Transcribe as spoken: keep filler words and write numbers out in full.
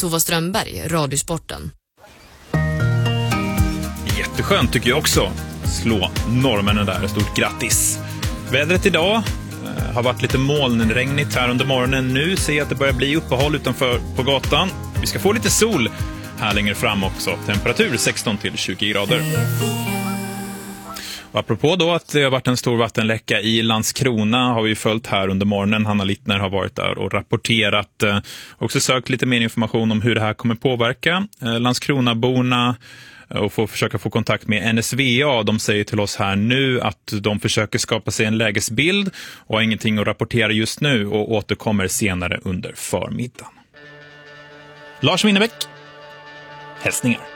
Tova Strömberg, Radiosporten. Jätteskönt tycker jag också. Slå norrmännen där. Stort grattis. Vädret idag eh, har varit lite molnregnigt här under morgonen. Nu ser jag att det börjar bli uppehåll utanför på gatan. Vi ska få lite sol här längre fram också. Temperatur sexton till tjugo grader. Och apropå då att det har varit en stor vattenläcka i Landskrona har vi ju följt här under morgonen. Hanna Littner har varit där och rapporterat. Eh, också sökt lite mer information om hur det här kommer påverka eh, Landskronaborna och få försöka få kontakt med N S V A. De säger till oss här nu att de försöker skapa sig en lägesbild och har ingenting att rapportera just nu och återkommer senare under förmiddagen. Lars Winnerbäck, hälsningar.